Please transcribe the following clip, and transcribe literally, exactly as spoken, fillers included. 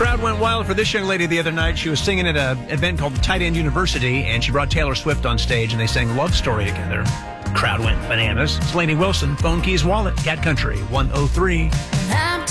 Crowd went wild for this young lady the other night. She was singing at an event called the Tight End University, and she brought Taylor Swift on stage, and they sang Love Story together. Crowd went bananas. It's Lainey Wilson, Phone Keys Wallet, Cat Country one oh three. I'm